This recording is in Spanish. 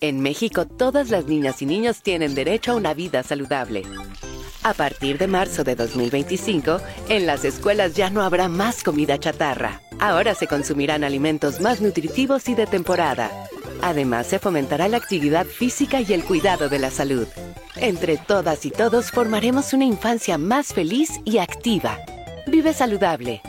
En México, todas las niñas y niños tienen derecho a una vida saludable. A partir de marzo de 2025, en las escuelas ya no habrá más comida chatarra. Ahora se consumirán alimentos más nutritivos y de temporada. Además, se fomentará la actividad física y el cuidado de la salud. Entre todas y todos formaremos una infancia más feliz y activa. Vive saludable.